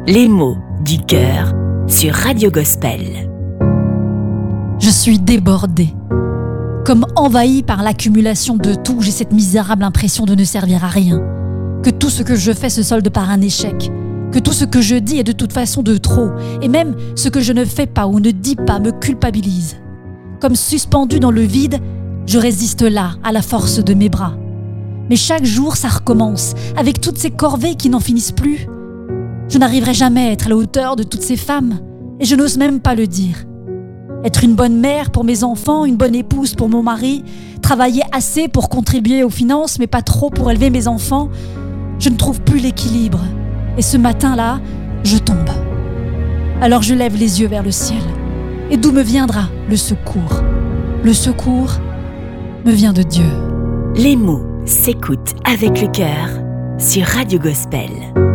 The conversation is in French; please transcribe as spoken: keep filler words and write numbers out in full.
Les mots du cœur sur Radio Gospel. Je suis débordée. Comme envahie par l'accumulation de tout, j'ai cette misérable impression de ne servir à rien. Que tout ce que je fais se solde par un échec. Que tout ce que je dis est de toute façon de trop. Et même ce que je ne fais pas ou ne dis pas me culpabilise. Comme suspendue dans le vide, je résiste là, à la force de mes bras. Mais chaque jour, ça recommence, avec toutes ces corvées qui n'en finissent plus. Je n'arriverai jamais à être à la hauteur de toutes ces femmes, et je n'ose même pas le dire. Être une bonne mère pour mes enfants, une bonne épouse pour mon mari, travailler assez pour contribuer aux finances, mais pas trop pour élever mes enfants, je ne trouve plus l'équilibre. Et ce matin-là, je tombe. Alors je lève les yeux vers le ciel. Et d'où me viendra le secours? Le secours me vient de Dieu. Les mots s'écoutent avec le cœur sur Radio Gospel.